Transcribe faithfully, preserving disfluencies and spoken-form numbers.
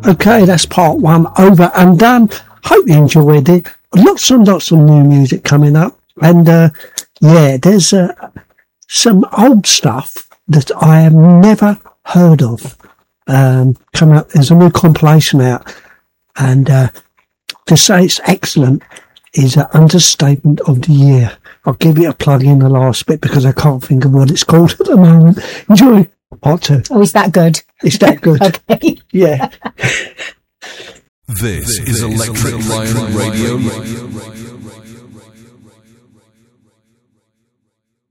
Okay, that's part one over and done. Hope you enjoyed it. Lots and lots of new music coming up. And, uh, yeah, there's uh, some old stuff that I have never heard of. Um, coming up, there's a new compilation out. And uh, to say it's excellent is an understatement of the year. I'll give it a plug in the last bit because I can't think of what it's called at the moment. Enjoy part two. Oh, is that good? Is that good? Okay. Yeah. This is Electric Lion Radio.